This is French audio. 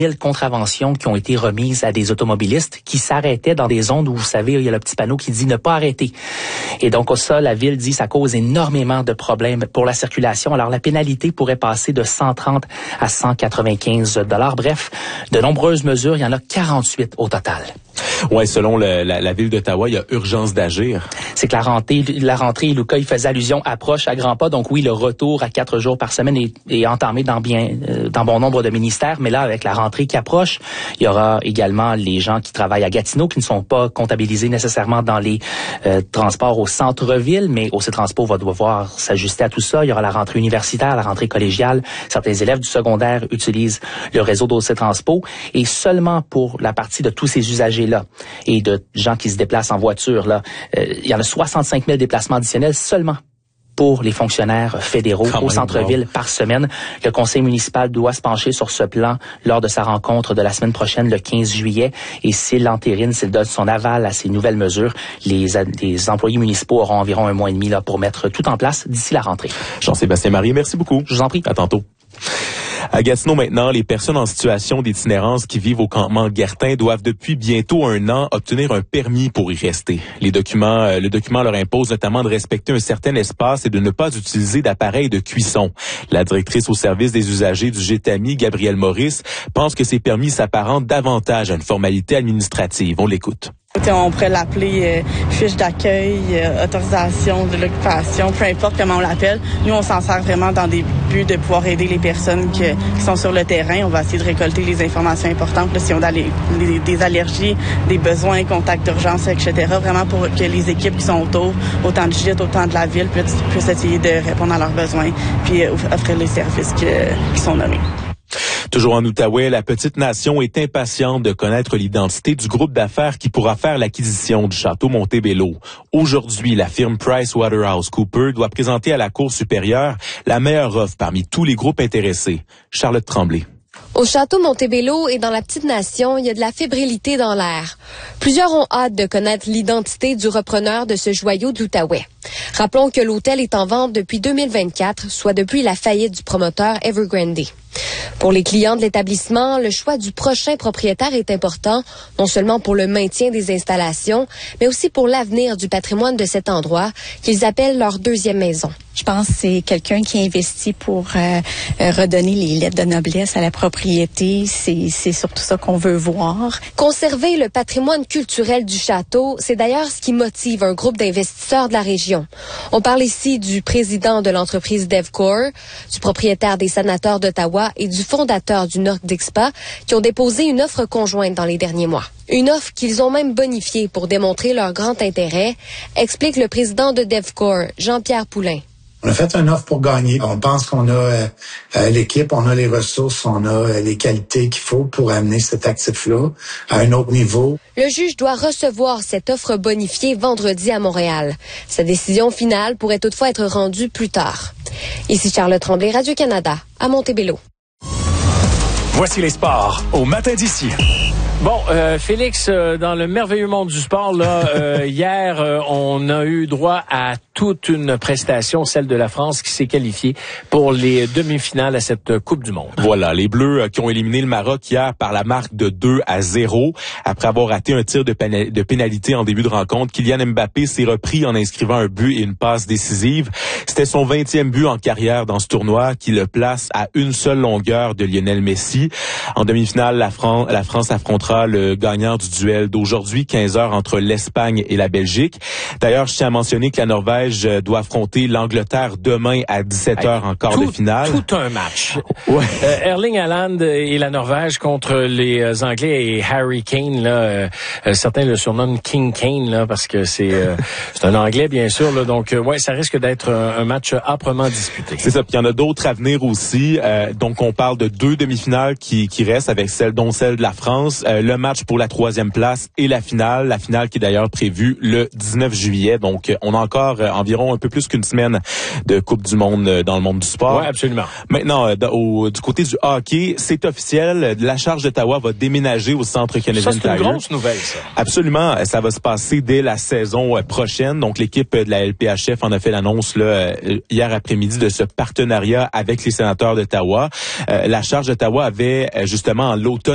contraventions qui ont été remises à des automobilistes qui s'arrêtaient dans des zones où, vous savez, il y a le petit panneau qui dit ne pas arrêter. Et donc, ça, la ville dit ça cause énormément de problèmes pour la circulation. Alors, la pénalité pourrait passer de 130 à 195 $. Bref, de nombreuses mesures. Il y en a 48 au total. Ouais, selon la ville d'Ottawa, il y a urgence d'agir. C'est que la rentrée, Luca, il faisait allusion, approche à grands pas. Donc oui, le retour à 4 jours par semaine est entamé dans bon nombre de ministères. Mais là, avec la rentrée qui approche, il y aura également les gens qui travaillent à Gatineau, qui ne sont pas comptabilisés nécessairement dans les transports au centre-ville, mais OC Transpo va devoir s'ajuster à tout ça. Il y aura la rentrée universitaire, la rentrée collégiale. Certains élèves du secondaire utilisent le réseau d'OC Transpo. Et seulement pour la partie de tous ces usagers-là et de gens qui se déplacent en voiture, là, il y en a 65 000 déplacements additionnels seulement pour les fonctionnaires fédéraux au centre-ville par semaine. Le conseil municipal doit se pencher sur ce plan lors de sa rencontre de la semaine prochaine, le 15 juillet. Et s'il l'entérine, s'il donne son aval à ces nouvelles mesures, les employés municipaux auront environ 1 mois et demi là, pour mettre tout en place d'ici la rentrée. Jean-Sébastien Marié, merci beaucoup. Je vous en prie. À tantôt. À Gatineau maintenant, les personnes en situation d'itinérance qui vivent au campement Guertin doivent depuis bientôt 1 an obtenir un permis pour y rester. Le document leur impose notamment de respecter un certain espace et de ne pas utiliser d'appareils de cuisson. La directrice au service des usagers du GTAMI, Gabrielle Maurice, pense que ces permis s'apparentent davantage à une formalité administrative. On l'écoute. On pourrait l'appeler fiche d'accueil, autorisation de l'occupation, peu importe comment on l'appelle. Nous, on s'en sert vraiment dans des buts de pouvoir aider les personnes qui sont sur le terrain. On va essayer de récolter les informations importantes, là, si on a des allergies, des besoins, contacts d'urgence, etc. Vraiment pour que les équipes qui sont autour, autant de GIT, autant de la ville, puissent essayer de répondre à leurs besoins puis offrir les services qui sont nommés. Toujours en Outaouais, la petite nation est impatiente de connaître l'identité du groupe d'affaires qui pourra faire l'acquisition du château Montebello. Aujourd'hui, la firme PricewaterhouseCoopers doit présenter à la Cour supérieure la meilleure offre parmi tous les groupes intéressés. Charlotte Tremblay. Au château Montebello et dans la petite nation, il y a de la fébrilité dans l'air. Plusieurs ont hâte de connaître l'identité du repreneur de ce joyau de l'Outaouais. Rappelons que l'hôtel est en vente depuis 2024, soit depuis la faillite du promoteur Evergrande. Pour les clients de l'établissement, le choix du prochain propriétaire est important, non seulement pour le maintien des installations, mais aussi pour l'avenir du patrimoine de cet endroit, qu'ils appellent leur deuxième maison. Je pense que c'est quelqu'un qui investit pour redonner les lettres de noblesse à la propriété. C'est surtout ça qu'on veut voir. Conserver le patrimoine culturel du château, c'est d'ailleurs ce qui motive un groupe d'investisseurs de la région. On parle ici du président de l'entreprise DevCore, du propriétaire des Sénateurs d'Ottawa et du fondateur du Nordexpa qui ont déposé une offre conjointe dans les derniers mois. Une offre qu'ils ont même bonifiée pour démontrer leur grand intérêt, explique le président de DevCore, Jean-Pierre Poulain. On a fait une offre pour gagner. On pense qu'on a l'équipe, on a les ressources, on a les qualités qu'il faut pour amener cet actif-là à un autre niveau. Le juge doit recevoir cette offre bonifiée vendredi à Montréal. Sa décision finale pourrait toutefois être rendue plus tard. Ici Charlotte Tremblay, Radio-Canada, à Montebello. Voici les sports au matin d'ici. Bon, Félix, dans le merveilleux monde du sport, là, hier, on a eu droit à toute une prestation, celle de la France qui s'est qualifiée pour les demi-finales à cette Coupe du Monde. Voilà, les Bleus qui ont éliminé le Maroc hier par la marque de 2-0. Après avoir raté un tir de pénalité en début de rencontre, Kylian Mbappé s'est repris en inscrivant un but et une passe décisive. C'était son 20e but en carrière dans ce tournoi qui le place à une seule longueur de Lionel Messi. En demi-finale, la France affrontera le gagnant du duel d'aujourd'hui, 15h, entre l'Espagne et la Belgique. D'ailleurs, je tiens à mentionner que la Norvège doit affronter l'Angleterre demain à 17h en quart de finale. Tout un match. Ouais. Erling Haaland et la Norvège contre les Anglais et Harry Kane. Là, certains le surnomment King Kane là, parce que c'est un Anglais, bien sûr. Là, donc, ouais, ça risque d'être un match âprement disputé. C'est ça. Puis il y en a d'autres à venir aussi. Donc, on parle de 2 demi-finales qui restent, avec celle de la France. Le match pour la 3e place et la finale qui est d'ailleurs prévue le 19 juillet. Donc, on a encore environ un peu plus qu'une semaine de Coupe du Monde dans le monde du sport. Oui, absolument. Maintenant, du côté du hockey, c'est officiel. La Charge d'Ottawa va déménager au Centre Canadian Tire. Ça, c'est une grosse nouvelle, ça. Absolument. Ça va se passer dès la saison prochaine. Donc, l'équipe de la LPHF en a fait l'annonce là, hier après-midi de ce partenariat avec les Sénateurs d'Ottawa. La Charge d'Ottawa avait justement en l'automne